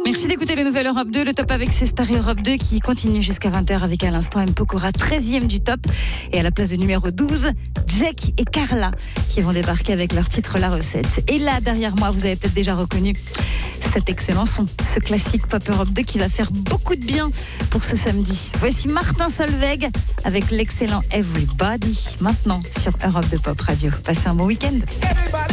Merci d'écouter les nouvelles Europe 2. Le top avec ses stars Europe 2 qui continue jusqu'à 20h avec à l'instant M. Pokora, 13e du top. Et à la place de numéro 12, Jack et Carla qui vont débarquer avec leur titre La Recette. Et là, derrière moi, vous avez peut-être déjà reconnu cet excellent son, ce classique pop Europe 2 qui va faire beaucoup de bien pour ce samedi. Voici Martin Solveig avec l'excellent Everybody, maintenant sur Europe 2 Pop Radio. Passez un bon week-end.